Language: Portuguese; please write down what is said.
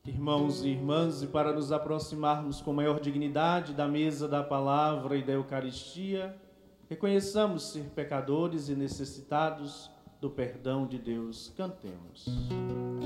Irmãos e irmãs, e para nos aproximarmos com maior dignidade da mesa da palavra e da Eucaristia, reconheçamos ser pecadores e necessitados do perdão de Deus. Cantemos.